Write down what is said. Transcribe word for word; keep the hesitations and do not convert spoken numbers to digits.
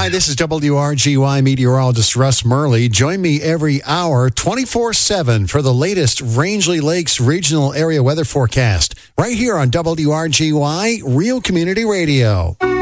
Hi, this is W R G Y meteorologist Russ Murley. Join me every hour, twenty-four seven, for the latest Rangeley Lakes regional area weather forecast, right here on W R G Y Real Community Radio.